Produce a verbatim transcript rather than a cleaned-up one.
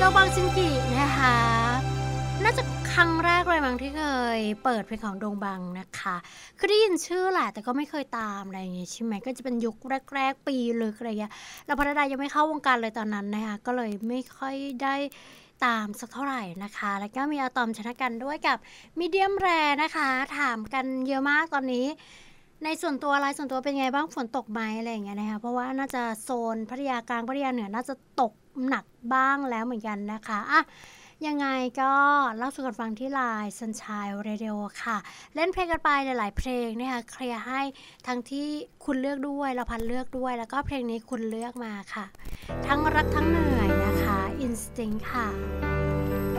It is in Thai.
โดบังจินกินะคะน่าจะครั้งแรกเลยมั้งที่เคยเปิดเพลงของโดงบังนะคะคือได้ยินชื่อแหละแต่ก็ไม่เคยตามอะไรอย่างงี้ใช่ไหมก็จะเป็นยุคแรกๆปีลึกอะไรเงี้ยแล้วพรดายังไม่เข้าวงการเลยตอนนั้นนะคะก็เลยไม่ค่อยได้ตามสักเท่าไหร่นะคะแล้วก็มีอะตอมชนะกันด้วยกับมีเดียมแรนะคะถามกันเยอะมากตอนนี้ในส่วนตัวอะไรส่วนตัวเป็นไงบ้างฝนตกไหมอะไรอย่างเงี้ยนะคะเพราะว่าน่าจะโซนพัทยากลางพัทยาเหนือน่าจะตกหนักบ้างแล้วเหมือนกันนะคะอ่ะยังไงก็เล่าสู่กันฟังที่ไลน์ Sunshine Radio ค่ะเล่นเพลงกันไปหลายๆเพลงนะคะเคลียร์ให้ทั้งที่คุณเลือกด้วยเราพันเลือกด้วยแล้วก็เพลงนี้คุณเลือกมาค่ะทั้งรักทั้งเหนื่อยนะคะ Instinct ค่ะ